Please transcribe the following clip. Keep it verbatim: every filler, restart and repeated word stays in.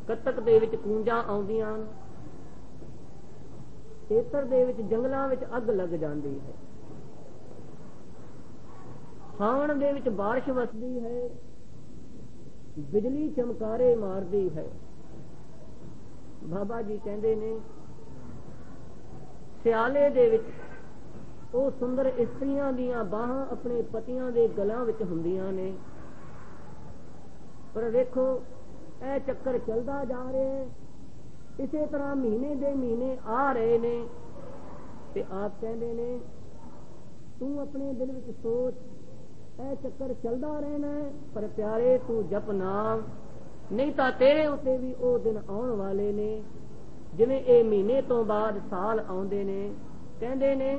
ਕੱਤਕ ਦੇ ਵਿੱਚ ਕੂੰਜਾਂ ਆਉਂਦੀਆਂ, ਖੇਤਰ ਦੇ ਵਿੱਚ ਜੰਗਲਾਂ ਵਿੱਚ ਅੱਗ ਲੱਗ ਜਾਂਦੀ ਹੈ, ਸਾਵਣ ਦੇ ਵਿੱਚ ਬਾਰਿਸ਼ ਵਸਦੀ ਹੈ, ਬਿਜਲੀ ਚਮਕਾਰੇ ਮਾਰਦੀ ਹੈ। ਬਾਬਾ ਜੀ ਕਹਿੰਦੇ ਨੇ ਸਿਆਲੇ ਦੇ ਵਿੱਚ ਉਹ ਸੁੰਦਰ ਇਸਤਰੀਆਂ ਦੀਆਂ ਬਾਹਾਂ ਆਪਣੇ ਪਤੀਆਂ ਦੇ ਗਲਾਂ ਵਿੱਚ ਹੁੰਦੀਆਂ ਨੇ, ਪਰ ਵੇਖੋ ਇਹ ਚੱਕਰ ਚੱਲਦਾ ਜਾ ਰਿਹਾ ਹੈ। ਇਸੇ ਤਰ੍ਹਾਂ ਮਹੀਨੇ ਦੇ ਮਹੀਨੇ ਆ ਰਹੇ ਨੇ ਤੇ ਆਪ ਕਹਿੰਦੇ ਨੇ ਤੂੰ ਆਪਣੇ ਦਿਲ ਵਿੱਚ ਸੋਚ ਇਹ ਚੱਕਰ ਚੱਲਦਾ ਰਹਿਣਾ ਹੈ, ਪਰ ਪਿਆਰੇ ਤੂੰ ਜਪ ਨਾਮ, ਨਹੀਂ ਤਾਂ ਤੇਰੇ ਉੱਤੇ ਵੀ ਉਹ ਦਿਨ ਆਉਣ ਵਾਲੇ ਨੇ ਜਿਵੇਂ ਇਹ ਮਹੀਨੇ ਤੋਂ ਬਾਅਦ ਸਾਲ ਆਉਂਦੇ ਨੇ। ਕਹਿੰਦੇ ਨੇ